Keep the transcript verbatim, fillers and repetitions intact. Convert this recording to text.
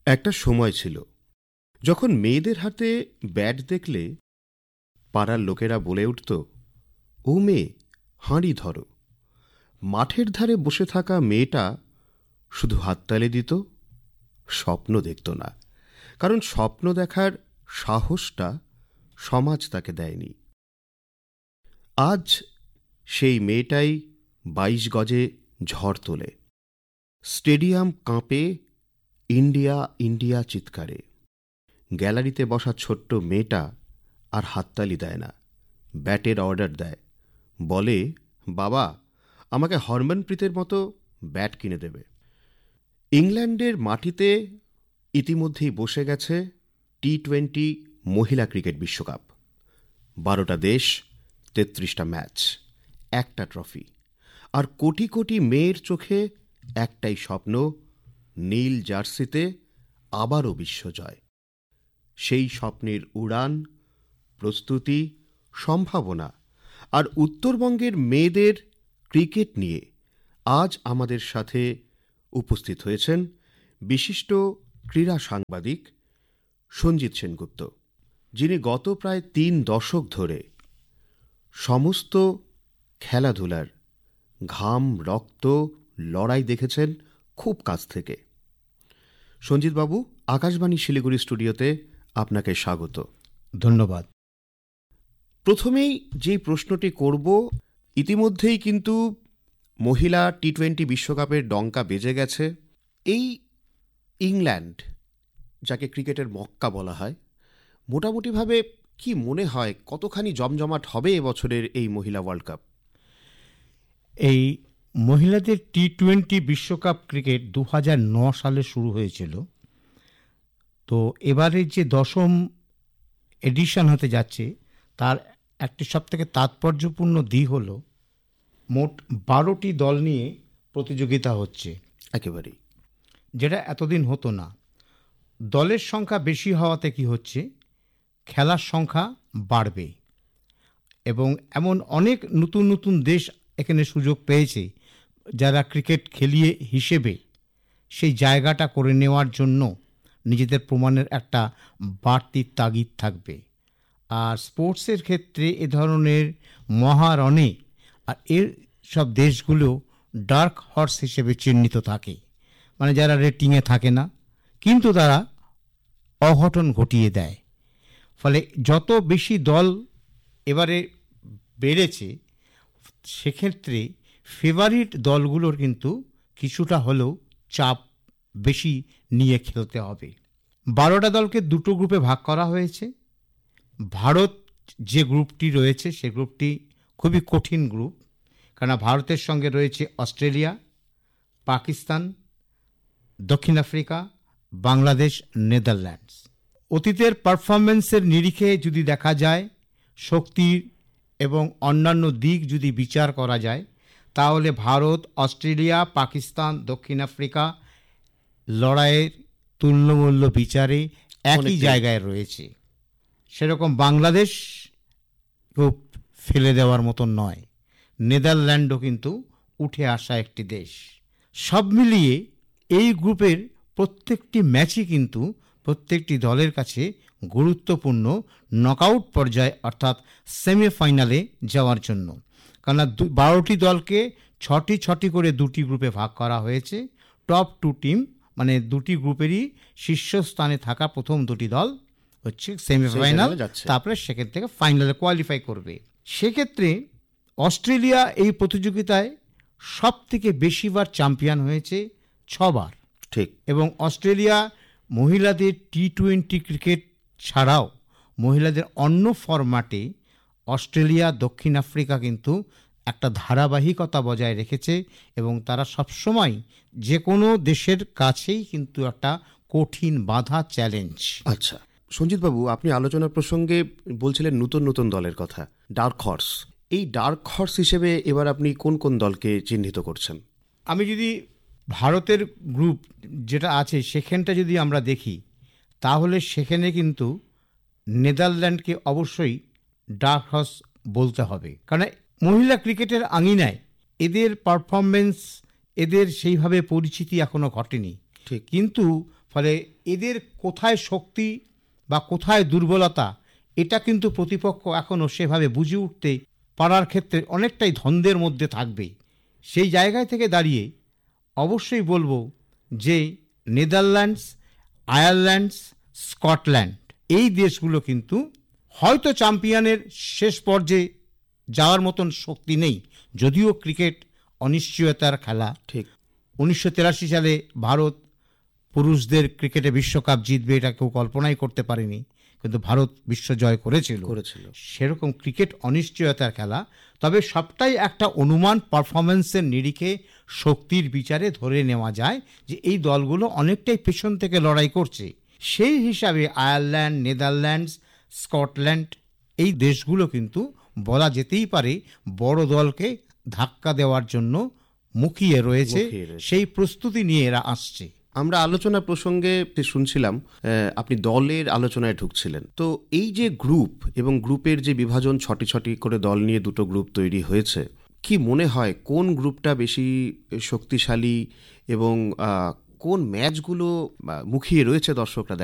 একটা সময় ছিল যখন মেয়েদের হাতে ব্যাট দেখলে পাড়ার লোকেরা বলে উঠত, ও মেয়ে, হাঁড়ি ধরো। মাঠের ধারে বসে থাকা মেয়েটা শুধু হাততালি দিত, স্বপ্ন দেখত না, কারণ স্বপ্ন দেখার সাহসটা সমাজ তাকে দেয়নি। আজ সেই মেয়েটাই বাইশ গজে ঝড় তোলে, স্টেডিয়াম কাঁপে ইন্ডিয়া ইন্ডিয়া চিৎকারে। গ্যালারিতে বসা ছোট্ট মেয়েটা আর হাততালি দেয় না, ব্যাটের অর্ডার দেয়, বলে, বাবা, আমাকে হরমনপ্রীতের মতো ব্যাট কিনে দেবে। ইংল্যান্ডের মাটিতে ইতিমধ্যেই বসে গেছে টি টোয়েন্টি মহিলা ক্রিকেট বিশ্বকাপ। বারোটা দেশ, তেত্রিশটা ম্যাচ, একটা ট্রফি, আর কোটি কোটি মেয়ের চোখে একটাই স্বপ্ন, নীল জার্সিতে আবারও বিশ্বজয়। সেই স্বপ্নের উড়ান, প্রস্তুতি, সম্ভাবনা আর উত্তরবঙ্গের মেয়েদের ক্রিকেট নিয়ে আজ আমাদের সাথে উপস্থিত হয়েছেন বিশিষ্ট ক্রীড়া সাংবাদিক সঞ্জিত সেনগুপ্ত, যিনি গত প্রায় তিন দশক ধরে সমস্ত খেলাধুলার ঘাম, রক্ত, লড়াই দেখেছেন খুব কাছ থেকে। সঞ্জিতবাবু, আকাশবাণী শিলিগুড়ি স্টুডিওতে আপনাকে স্বাগত। ধন্যবাদ। প্রথমেই যেই প্রশ্নটি করব, ইতিমধ্যেই কিন্তু মহিলা টি টোয়েন্টি বিশ্বকাপের ডঙ্কা বেজে গেছে। এই ইংল্যান্ড, যাকে ক্রিকেটের মক্কা বলা হয়, মোটামুটিভাবে কি মনে হয় কতখানি জমজমাট হবে এবছরের এই মহিলা ওয়ার্ল্ড কাপ? এই মহিলাদের টি টোয়েন্টি বিশ্বকাপ ক্রিকেট দু হাজার ন সালে শুরু হয়েছিল। তো এবারের যে দশম এডিশন হতে যাচ্ছে, তার একটি সবথেকে তাৎপর্যপূর্ণ দিক হল মোট বারোটি দল নিয়ে প্রতিযোগিতা হচ্ছে, একেবারেই, যেটা এতদিন হতো না। দলের সংখ্যা বেশি হওয়াতে কি হচ্ছে, খেলার সংখ্যা বাড়বে এবং এমন অনেক নতুন নতুন দেশ এখানে সুযোগ পেয়েছে, যারা ক্রিকেট খেলিয়ে হিসেবে সেই জায়গাটা করে নেওয়ার জন্য নিজেদের প্রমাণের একটা বাড়তি তাগিদ থাকবে। আর স্পোর্টসের ক্ষেত্রে এ ধরনের মহারণে আর এর সব দেশগুলো ডার্ক হর্স হিসেবে চিহ্নিত থাকে, মানে যারা রেটিংয়ে থাকে না, কিন্তু তারা অঘটন ঘটিয়ে দেয়। ফলে যত বেশি দল এবারে বেড়েছে, সেক্ষেত্রে ফেভারিট দলগুলোর কিন্তু কিছুটা হলেও চাপ বেশি নিয়ে খেলতে হবে। বারোটা দলকে দুটো গ্রুপে ভাগ করা হয়েছে। ভারত যে গ্রুপটি রয়েছে, সে গ্রুপটি খুবই কঠিন গ্রুপ, কারণ ভারতের সঙ্গে রয়েছে অস্ট্রেলিয়া, পাকিস্তান, দক্ষিণ আফ্রিকা, বাংলাদেশ, নেদারল্যান্ডস। অতীতের পারফরমেন্সের নিরিখে যদি দেখা যায়, শক্তির এবং অন্যান্য দিক যদি বিচার করা যায়, তাহলে ভারত, অস্ট্রেলিয়া, পাকিস্তান, দক্ষিণ আফ্রিকা লড়াইয়ের তুল্যমূল্য বিচারে একই জায়গায় রয়েছে। সেরকম বাংলাদেশ খুব ফেলে দেওয়ার মতন নয়, নেদারল্যান্ডও কিন্তু উঠে আসা একটি দেশ। সব মিলিয়ে এই গ্রুপের প্রত্যেকটি ম্যাচই কিন্তু প্রত্যেকটি দলের কাছে গুরুত্বপূর্ণ নকআউট পর্যায়ে, অর্থাৎ সেমিফাইনালে যাওয়ার জন্য। কারণ বারোটি দলকে ছটি ছটি করে দুটি গ্রুপে ভাগ করা হয়েছে। টপ টু টিম, মানে দুটি গ্রুপেরই শীর্ষস্থানে থাকা প্রথম দুটি দল হচ্ছে সেমিফাইনাল, তারপরে সেখান থেকে ফাইনালে কোয়ালিফাই করবে। সেক্ষেত্রে অস্ট্রেলিয়া এই প্রতিযোগিতায় সব থেকে বেশিবার চ্যাম্পিয়ন হয়েছে, ছবার। ঠিক। এবং অস্ট্রেলিয়া মহিলাদের টি টোয়েন্টি ক্রিকেট ছাড়াও মহিলাদের অন্য ফরম্যাটে অস্ট্রেলিয়া, দক্ষিণ আফ্রিকা কিন্তু একটা ধারাবাহিকতা বজায় রেখেছে এবং তারা সবসময় যে কোনো দেশের কাছেই কিন্তু একটা কঠিন বাধা, চ্যালেঞ্জ। আচ্ছা সঞ্জিতবাবু, আপনি আলোচনার প্রসঙ্গে বলছিলেন নতুন নতুন দলের কথা, ডার্ক হর্স। এই ডার্ক হর্স হিসেবে এবার আপনি কোন কোন দলকে চিহ্নিত করছেন? আমি যদি ভারতের গ্রুপ যেটা আছে সেখানটা যদি আমরা দেখি, তাহলে সেখানে কিন্তু নেদারল্যান্ডকে অবশ্যই ডার্ক হর্স বলতে হবে। কারণ মহিলা ক্রিকেটের আঙিনায় এদের পারফরমেন্স, এদের সেইভাবে পরিচিতি এখনো ঘটেনি। ঠিক। কিন্তু ফলে এদের কোথায় শক্তি বা কোথায় দুর্বলতা এটা কিন্তু প্রতিপক্ষ এখনও সেভাবে বুঝে উঠতে পারার ক্ষেত্রে অনেকটাই দ্বন্দ্বের মধ্যে থাকবে। সেই জায়গায় থেকে দাঁড়িয়ে অবশ্যই বলবো যে নেদারল্যান্ডস, আয়ারল্যান্ডস, স্কটল্যান্ড এই দেশগুলো কিন্তু হয়তো চ্যাম্পিয়নের শেষ পর্যায়ে যাওয়ার মতন শক্তি নেই, যদিও ক্রিকেট অনিশ্চয়তার খেলা। ঠিক উনিশশো তিরাশি সালে ভারত পুরুষদের ক্রিকেটে বিশ্বকাপ জিতবে এটা কেউ কল্পনাই করতে পারেনি, কিন্তু ভারত বিশ্ব জয় করেছিল করেছিল সেরকম ক্রিকেট অনিশ্চয়তার খেলা। তবে সবটাই একটা অনুমান, পারফরমেন্সের নিরিখে শক্তির বিচারে ধরে নেওয়া যায় যে এই দলগুলো অনেকটাই পেছন থেকে লড়াই করছে। সেই হিসাবে আয়ারল্যান্ড, নেদারল্যান্ডস, স্কটল্যান্ড এই দেশগুলো কিন্তু বলা যেতেই পারে বড় দলকে ধাক্কা দেওয়ার জন্য মুখিয়ে রয়েছে, মুখিয়ে রয়েছে। সেই প্রস্তুতি নিয়ে এরা আসছে। আমরা আলোচনা প্রসঙ্গে শুনছিলাম আহ, আপনি দলের আলোচনায় ঢুকছিলেন, তো এই যে গ্রুপ এবং গ্রুপের যে বিভাজন, ছটি ছটি করে দল নিয়ে দুটো গ্রুপ তৈরি হয়েছে, কি মনে হয় কোন গ্রুপটা বেশি শক্তিশালী এবং আহ, কোন ম্যাচগুলো আহ, মুখিয়ে রয়েছে দর্শকরা